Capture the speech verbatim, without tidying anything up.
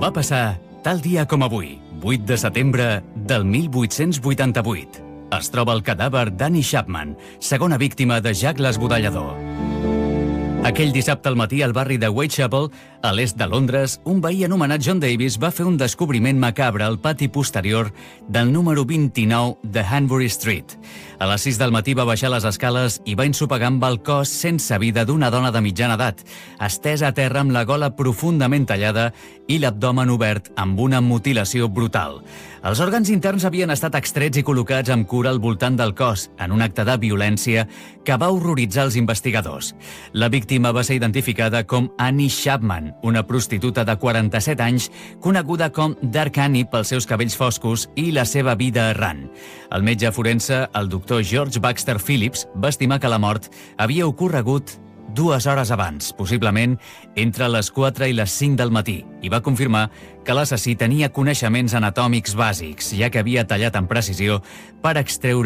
Va passar tal dia com avui, vuit de setembre del mil vuit-cents vuitanta-vuit. Es troba el cadàver d'Annie Chapman, segona víctima de Jack l'Esbudellador. Aquell dissabte al matí al barri de Whitechapel, a l'est de Londres, un veí anomenat John Davis va fer un descobriment macabre al pati posterior del número vint-i-nou de Hanbury Street. A les sis del matí va baixar les escales i va ensopegar amb el cos sense vida d'una dona de mitjana edat, estesa a terra amb la gola profundament tallada i l'abdomen obert amb una mutilació brutal. Els òrgans interns havien estat extrets i col·locats amb cura al voltant del cos, en un acte de violència que va horroritzar els investigadors. La víctima va ser identificada com Annie Chapman, una prostituta de quaranta-set anys, coneguda com Dark Annie pels seus cabells foscos i la seva vida errant. El metge forense, el doctor George Baxter Phillips, va estimar que la mort havia ocorregut dues hores abans, possiblement entre les quatre i les cinc del matí, i va confirmar que l'assassí tenia coneixements anatòmics bàsics, ja que havia tallat amb precisió per extreure